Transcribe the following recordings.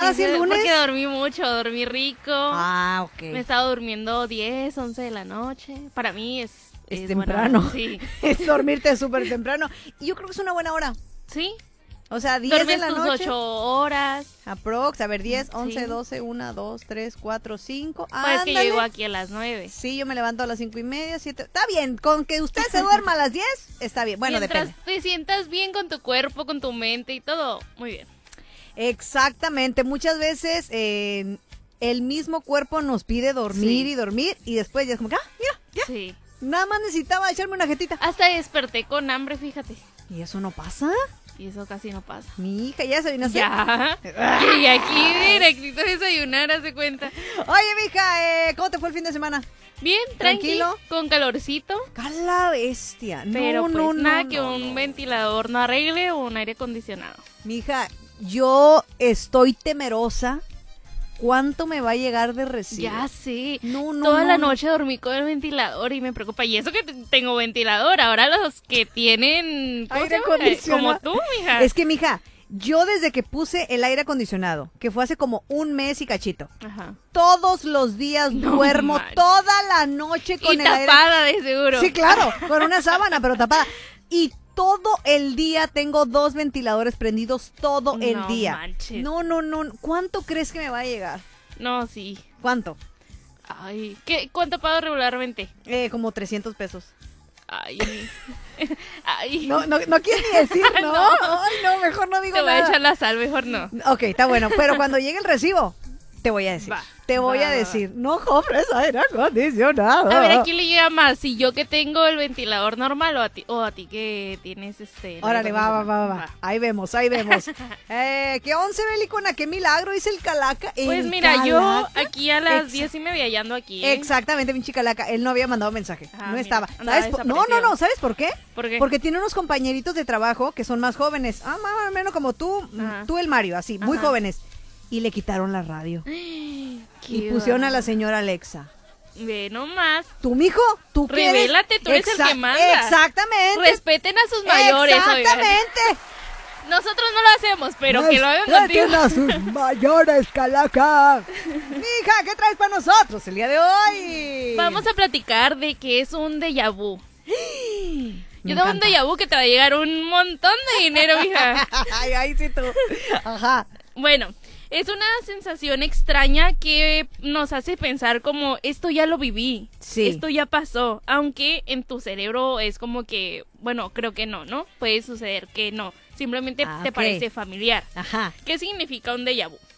así el lunes? Porque dormí mucho, dormí rico. Ah, ok. Me he estado durmiendo 10, 11 de la noche. Para mí es temprano. Bueno, sí. Es dormirte súper temprano. Y yo creo que es una buena hora. Sí. O sea, 10 de la tus noche. 8 horas. Aprox, a ver, 10, 11, Sí. 12, 1, 2, 3, 4, 5. Pues que yo llego aquí a las 9. Sí, yo me levanto a las 5:30, 7. Está bien, con que usted se duerma a las 10, está bien. Bueno, Mientras depende. te sientas bien con tu cuerpo, con tu mente y todo, muy bien. Exactamente, muchas veces el mismo cuerpo nos pide dormir Sí. y dormir y después ya es como que, mira, ya. Sí. Nada más necesitaba echarme una jetita. Hasta desperté con hambre, fíjate. ¿Y eso no pasa? Y eso casi no pasa. Mi hija, ¿ya desayunaste? Ya. Y aquí directito a desayunar, hace cuenta. Oye, mija, ¿cómo te fue el fin de semana? Bien, ¿Tranquilo? con calorcito. ¡Cala bestia! Pero No, pues no, nada no, que no, un no. ventilador no arregle o un aire acondicionado. Mija, yo estoy temerosa. ¿Cuánto me va a llegar de recibo? Ya sé. No, no, Toda no, la no. noche dormí con el ventilador y me preocupa. Y eso que tengo ventilador. Ahora los que tienen ¿cómo Aire se llama? acondicionado. Como tú, mija. Es que, mija, yo desde que puse el aire acondicionado, que fue hace como un mes y cachito, Ajá. todos los días No duermo manches. toda la noche con Y el aire. tapada de seguro. Sí, claro, con una sábana, pero tapada. Y todo el día tengo 2 ventiladores prendidos todo el No día. manches. No. ¿Cuánto crees que me va a llegar? No, sí. ¿Cuánto? Ay, ¿cuánto pago regularmente? Como 300 pesos. Ay. Ay. No quieres ni decir, ¿no? No. Ay, no, mejor no digo Te voy a nada. echar la sal, mejor no. Ok, está bueno, pero cuando llegue el recibo, te voy a decir. Va, te voy va, a va, decir, no compres aire acondicionado. A ver, ¿a quién le llega más? ¿Si yo que tengo el ventilador normal o a ti que tienes el Órale, aire va. acondicionado? Ahí vemos. ¿Qué 11, Belicona? ¿Qué milagro? Dice el Calaca. Pues ¿El mira, yo Calaca? aquí a las 10:30 ya ando aquí. Exactamente, pinche Calaca. Él no había mandado mensaje. Ah, no mira, estaba. andaba ¿Sabes desaparecido. No. ¿Sabes por qué? ¿Por qué? Porque tiene unos compañeritos de trabajo que son más jóvenes. Más o menos como tú. Ajá. Tú, el Mario, así, muy Ajá. jóvenes. Y le quitaron la radio. Y Qué pusieron a la bárbaro. señora Alexa. Ve nomás. ¿Tú, mijo? ¿Tú qué eres? Revélate, tú eres el que manda. Exactamente. Respeten a sus mayores. oigan. Exactamente. Nosotros no lo hacemos, pero que lo hagan contigo. Respeten a sus mayores, Calaca. Mija, ¿qué traes para nosotros el día de hoy? Vamos a platicar de qué es un déjà vu. Me Yo tengo un encanta. déjà vu que te va a llegar un montón de dinero, mija. Ay, sí tú. Ajá. Bueno, es una sensación extraña que nos hace pensar como esto ya lo viví, Sí. esto ya pasó, aunque en tu cerebro es como que, bueno, creo que no, puede suceder que no, simplemente te Ok. parece familiar. Ajá. ¿Qué significa un déjà vu?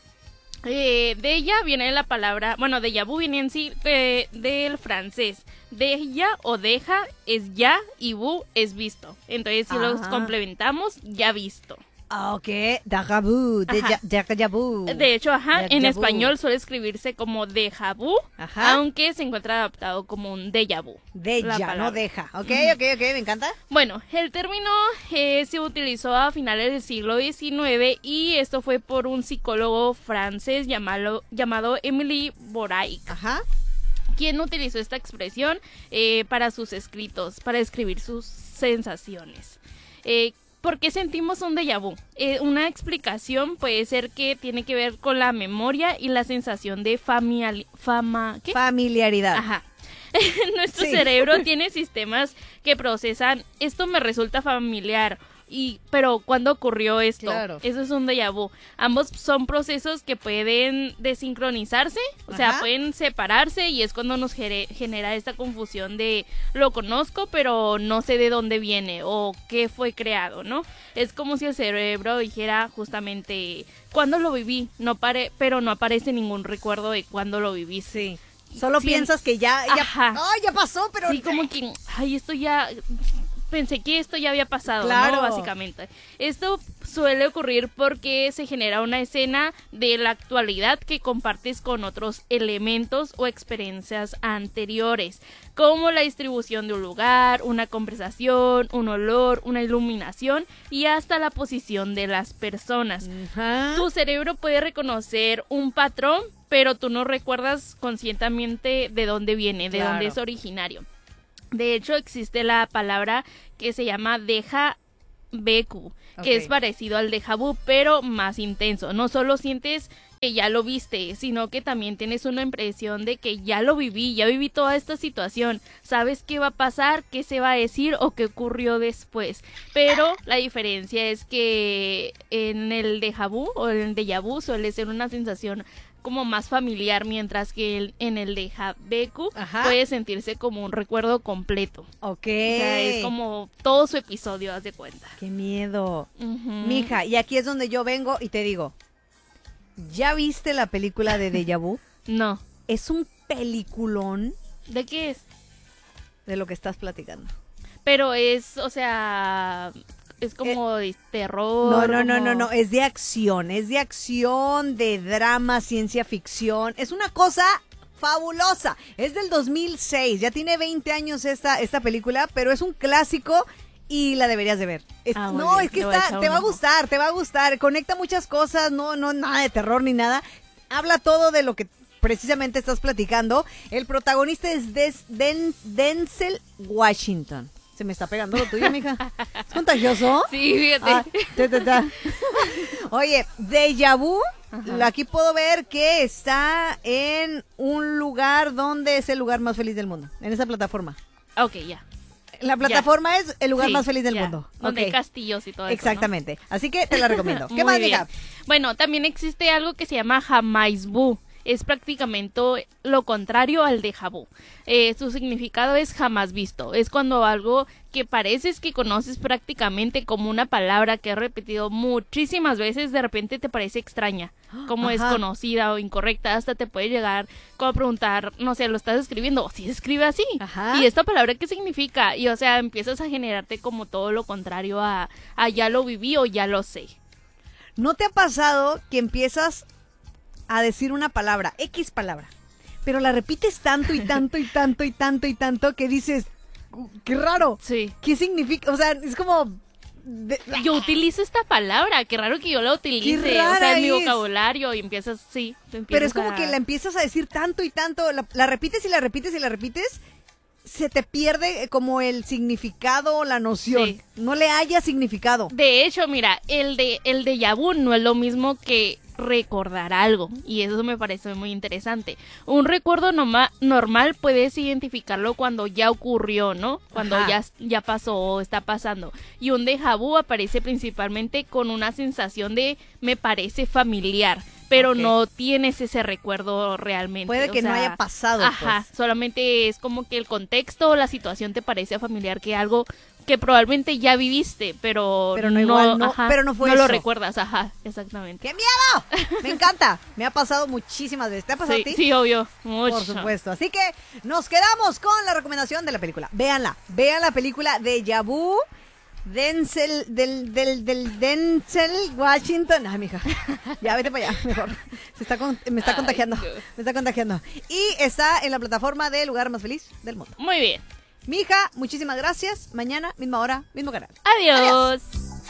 Déjà viene de la palabra, bueno, déjà vu viene en sí del francés. Déjà o deja es ya y vu es visto. Entonces, si los Ah. complementamos, ya visto. Ah, ok. Déjà vu. Ajá. Déjà vu. De hecho, ajá, en Déjà vu. español suele escribirse como déjà vu, Ajá. aunque se encuentra adaptado como un déjà vu. la Déjà, no palabra. deja. Ok, me encanta. Bueno, el término se utilizó a finales del siglo XIX y esto fue por un psicólogo francés llamado Émile Bourak, Ajá. quien utilizó esta expresión para sus escritos, para escribir sus sensaciones. ¿Por qué sentimos un déjà vu? Una explicación puede ser que tiene que ver con la memoria y la sensación de ¿qué? Familiaridad. Ajá. Nuestro Sí. cerebro tiene sistemas que procesan, esto me resulta familiar, pero ¿cuándo ocurrió esto? Claro. Eso es un déjà vu. Ambos son procesos que pueden desincronizarse, o sea, Ajá. pueden separarse y es cuando nos genera esta confusión de lo conozco, pero no sé de dónde viene o qué fue creado, ¿no? Es como si el cerebro dijera justamente cuándo lo viví, pero no aparece ningún recuerdo de cuándo lo viví. Sí. Solo Sí, piensas que ya Ajá. ay, ya pasó, pero Sí, como que, ay, esto ya, pensé que esto ya había pasado, Claro. ¿no? Básicamente. Esto suele ocurrir porque se genera una escena de la actualidad que compartes con otros elementos o experiencias anteriores, como la distribución de un lugar, una conversación, un olor, una iluminación y hasta la posición de las personas. Ajá. Tu cerebro puede reconocer un patrón, pero tú no recuerdas conscientemente de dónde viene, de Claro. dónde es originario. De hecho, existe la palabra que se llama déjà vu, que Ok. es parecido al déjà vu, pero más intenso. No solo sientes que ya lo viste, sino que también tienes una impresión de que ya lo viví, ya viví toda esta situación, sabes qué va a pasar, qué se va a decir o qué ocurrió después. Pero la diferencia es que en el déjà vu o en el déjà vu suele ser una sensación como más familiar, mientras que en el déjà vu puede sentirse como un recuerdo completo. Ok. O sea, es como todo su episodio, haz de cuenta. ¡Qué miedo! Mija, y aquí es donde yo vengo y te digo, ¿ya viste la película de Déjà Vu? No. Es un peliculón ¿De qué es? de lo que estás platicando. Pero es, o sea, es como de terror. No, es de acción, de drama, ciencia ficción, es una cosa fabulosa, es del 2006, ya tiene 20 años esta película, pero es un clásico y la deberías de ver. No, es que te va a gustar, conecta muchas cosas, no nada de terror ni nada, habla todo de lo que precisamente estás platicando. El protagonista es Denzel Washington. Se me está pegando lo tuyo, mija. ¿Es contagioso? Sí, fíjate. Oye, Déjà Vu, aquí puedo ver que está en un lugar donde es el lugar más feliz del mundo, en esa plataforma. Ok, ya. La plataforma es el lugar más feliz del mundo. Donde hay castillos y todo eso. Exactamente. ¿No? Así que te la recomiendo. ¿Qué más, mija? Bueno, también existe algo que se llama Jamais Vu. Es prácticamente lo contrario al déjà vu. Su significado es jamás visto. Es cuando algo que pareces que conoces prácticamente como una palabra que has repetido muchísimas veces, de repente te parece extraña, como desconocida o incorrecta. Hasta te puede llegar como a preguntar, no sé, lo estás escribiendo, o si se escribe así. ¿Y esta palabra qué significa? Y o sea, empiezas a generarte como todo lo contrario a ya lo viví o ya lo sé. ¿No te ha pasado que empiezas a decir una palabra, X palabra, pero la repites tanto y tanto y tanto y tanto y tanto que dices, qué raro? Sí. ¿Qué significa? O sea, es como... Yo utilizo esta palabra, qué raro que yo la utilice, o sea, en mi vocabulario, y empiezas, pero es como que la empiezas a decir tanto y tanto, la repites y la repites y la repites, se te pierde como el significado, la noción. Sí. No le haya significado. De hecho, mira, el déjà vu no es lo mismo que recordar algo, y eso me parece muy interesante. Un recuerdo normal puedes identificarlo cuando ya ocurrió, ¿no? Cuando ya pasó o está pasando. Y un déjà vu aparece principalmente con una sensación de me parece familiar, pero no tienes ese recuerdo realmente. Puede que no haya pasado. Solamente es como que el contexto o la situación te parece familiar, que algo que probablemente ya viviste, pero no igual, pero no fue eso. No lo recuerdas, exactamente. ¡Qué miedo! Me encanta, me ha pasado muchísimas veces. ¿Te ha pasado a ti? Sí, obvio, mucho. Por supuesto, así que nos quedamos con la recomendación de la película. Vean la película de Déjà Vu, Denzel Washington. Ay, mija, ya vete para allá, mejor. Me está contagiando. Y está en la plataforma de Lugar Más Feliz del Mundo. Muy bien. Mija, muchísimas gracias. Mañana, misma hora, mismo canal. Adiós.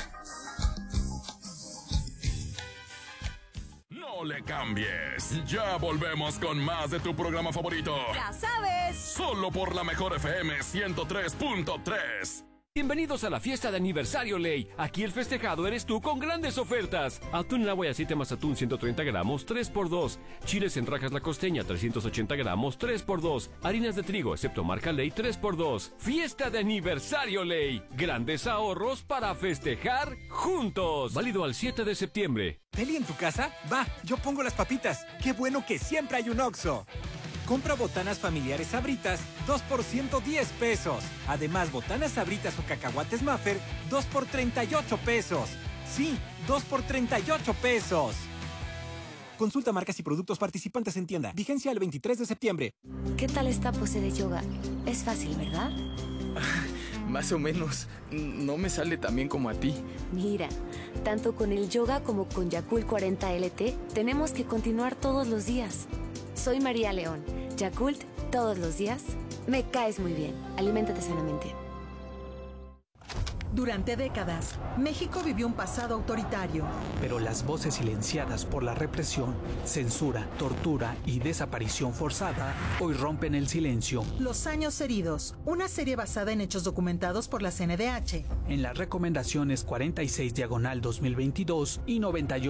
No le cambies. Ya volvemos con más de tu programa favorito. Ya sabes. Solo por la Mejor FM 103.3. Bienvenidos a la fiesta de aniversario Ley. Aquí el festejado eres tú con grandes ofertas. Atún en agua y aceite más atún 130 gramos, 3x2. Chiles en rajas La Costeña, 380 gramos, 3x2. Harinas de trigo, excepto marca Ley, 3x2. Fiesta de aniversario Ley. Grandes ahorros para festejar juntos. Válido al 7 de septiembre. ¿Peli en tu casa? Va, yo pongo las papitas. Qué bueno que siempre hay un Oxxo. Compra botanas familiares Sabritas, 2 por 110 pesos. Además, botanas Sabritas o cacahuates Maffer, 2 por 38 pesos. Sí, 2 por 38 pesos. Consulta marcas y productos participantes en tienda. Vigencia el 23 de septiembre. ¿Qué tal esta pose de yoga? Es fácil, ¿verdad? Más o menos. No me sale tan bien como a ti. Mira, tanto con el yoga como con Yakult 40 LT, tenemos que continuar todos los días. Soy María León. Yakult, todos los días. Me caes muy bien. Aliméntate sanamente. Durante décadas, México vivió un pasado autoritario. Pero las voces silenciadas por la represión, censura, tortura y desaparición forzada hoy rompen el silencio. Los años heridos, una serie basada en hechos documentados por la CNDH. En las recomendaciones 46/2022 y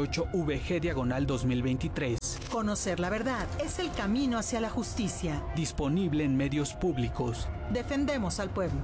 98VG/2023. Conocer la verdad es el camino hacia la justicia. Disponible en medios públicos. Defendemos al pueblo.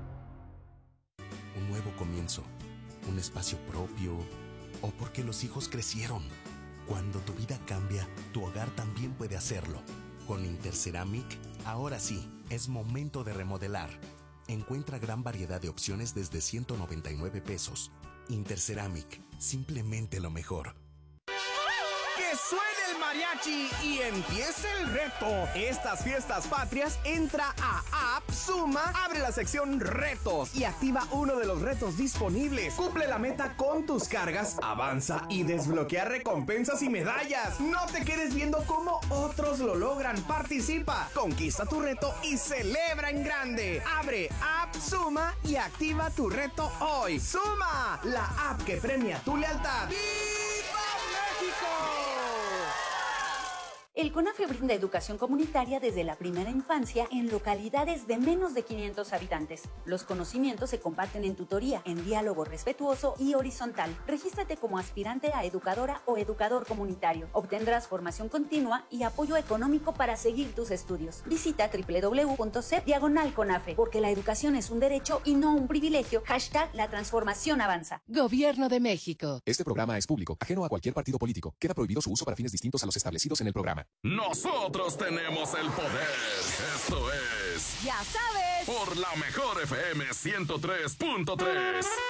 Un nuevo comienzo, un espacio propio, o porque los hijos crecieron. Cuando tu vida cambia, tu hogar también puede hacerlo. Con Interceramic, ahora sí, es momento de remodelar. Encuentra gran variedad de opciones desde 199 pesos. Interceramic, simplemente lo mejor. ¡Que suene el mariachi y empiece el reto! Estas fiestas patrias, entra a App Suma, abre la sección Retos y activa uno de los retos disponibles. Cumple la meta con tus cargas, avanza y desbloquea recompensas y medallas. No te quedes viendo cómo otros lo logran. Participa, conquista tu reto y celebra en grande. Abre App Suma y activa tu reto hoy. ¡Suma! La app que premia tu lealtad. ¡Viva México! El CONAFE brinda educación comunitaria desde la primera infancia en localidades de menos de 500 habitantes. Los conocimientos se comparten en tutoría, en diálogo respetuoso y horizontal. Regístrate como aspirante a educadora o educador comunitario. Obtendrás formación continua y apoyo económico para seguir tus estudios. Visita www.cep/CONAFE, porque la educación es un derecho y no un privilegio. #La transformación avanza. Gobierno de México. Este programa es público, ajeno a cualquier partido político. Queda prohibido su uso para fines distintos a los establecidos en el programa. Nosotros tenemos el poder. Esto es... Ya sabes. Por la mejor FM 103.3.